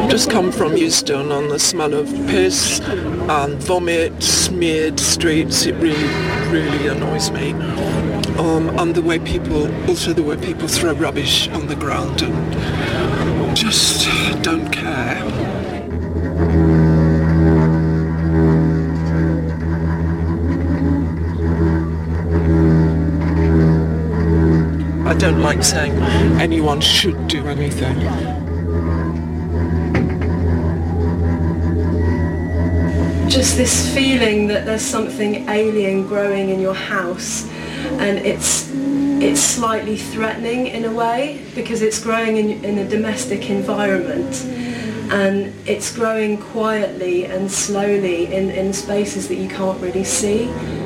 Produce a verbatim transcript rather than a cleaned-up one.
just come from Euston, and the smell of piss and vomit, smeared streets, it really, really annoys me. Um, and the way people, also the way people throw rubbish on the ground and just don't care. I don't like saying anyone should do anything. Just this feeling that there's something alien growing in your house, and it's it's slightly threatening in a way because it's growing in, in a domestic environment, and it's growing quietly and slowly in, in spaces that you can't really see.